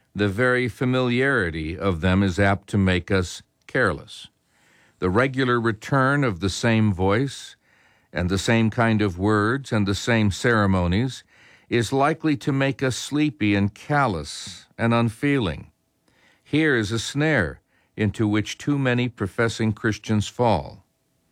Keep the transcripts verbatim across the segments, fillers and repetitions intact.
The very familiarity of them is apt to make us careless. The regular return of the same voice and the same kind of words and the same ceremonies is likely to make us sleepy and callous and unfeeling. Here is a snare into which too many professing Christians fall.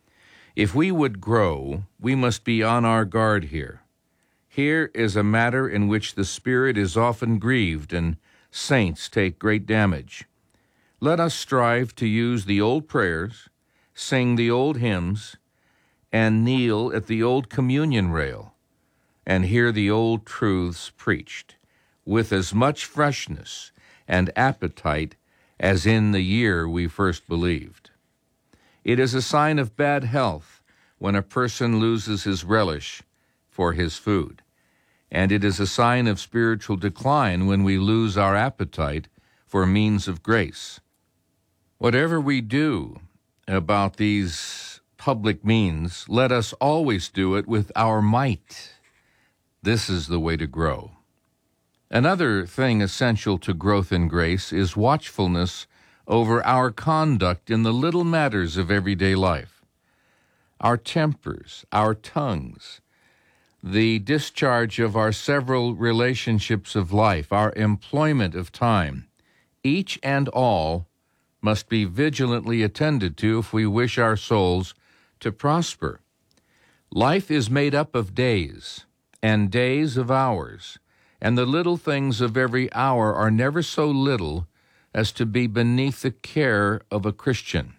If we would grow, we must be on our guard here. Here is a matter in which the Spirit is often grieved and saints take great damage. Let us strive to use the old prayers, sing the old hymns, and kneel at the old communion rail, and hear the old truths preached, with as much freshness and appetite as in the year we first believed. It is a sign of bad health when a person loses his relish for his food, and it is a sign of spiritual decline when we lose our appetite for means of grace. Whatever we do about these public means, let us always do it with our might. This is the way to grow. Another thing essential to growth in grace is watchfulness over our conduct in the little matters of everyday life. Our tempers, our tongues, the discharge of our several relationships of life, our employment of time, each and all must be vigilantly attended to if we wish our souls to prosper. Life is made up of days, and days of hours, and the little things of every hour are never so little as to be beneath the care of a Christian.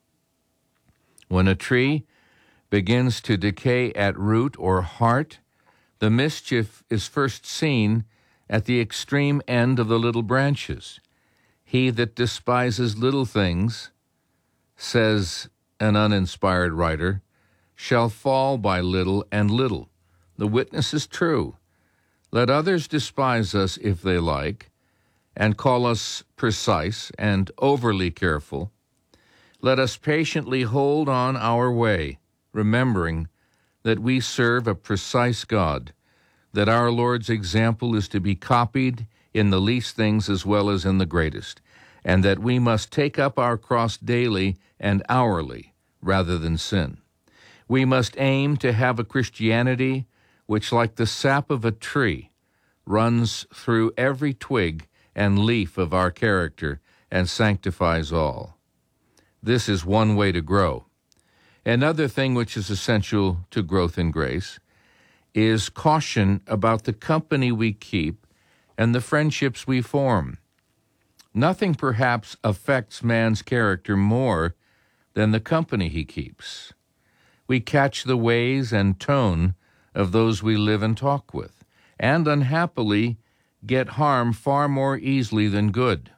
When a tree begins to decay at root or heart, the mischief is first seen at the extreme end of the little branches. He that despises little things, says an uninspired writer, shall fall by little and little. The witness is true. Let others despise us if they like, and call us precise and overly careful. Let us patiently hold on our way, remembering that we serve a precise God, that our Lord's example is to be copied in the least things as well as in the greatest, and that we must take up our cross daily and hourly rather than sin. We must aim to have a Christianity which, like the sap of a tree, runs through every twig and leaf of our character and sanctifies all. This is one way to grow. Another thing which is essential to growth in grace is caution about the company we keep and the friendships we form. Nothing perhaps affects man's character more than the company he keeps. We catch the ways and tone of those we live and talk with, and unhappily get harm far more easily than good.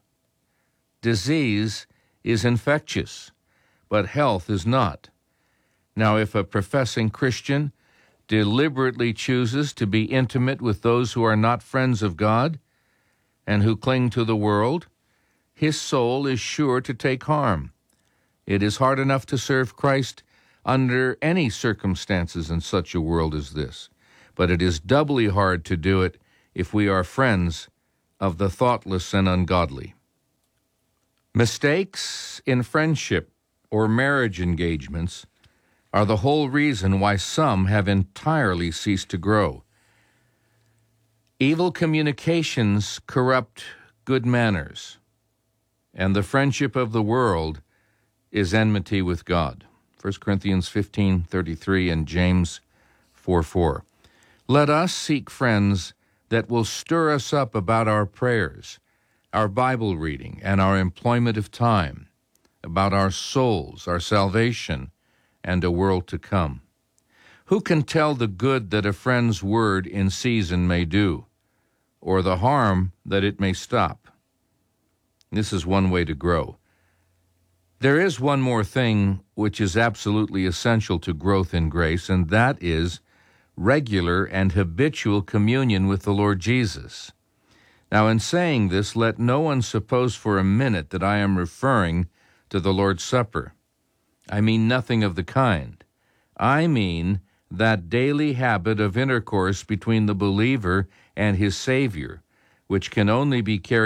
Disease is infectious, but health is not. Now, if a professing Christian deliberately chooses to be intimate with those who are not friends of God and who cling to the world, his soul is sure to take harm. It is hard enough to serve Christ under any circumstances in such a world as this, but it is doubly hard to do it if we are friends of the thoughtless and ungodly. Mistakes in friendship or marriage engagements are the whole reason why some have entirely ceased to grow. Evil communications corrupt good manners, and the friendship of the world is enmity with God. First Corinthians fifteen thirty-three and James four four. Let us seek friends that will stir us up about our prayers, our Bible reading, and our employment of time, about our souls, our salvation, and a world to come. Who can tell the good that a friend's word in season may do, or the harm that it may stop? This is one way to grow. There is one more thing which is absolutely essential to growth in grace, and that is regular and habitual communion with the Lord Jesus. Now, in saying this, let no one suppose for a minute that I am referring to the Lord's Supper. I mean nothing of the kind. I mean that daily habit of intercourse between the believer and his Savior, which can only be carried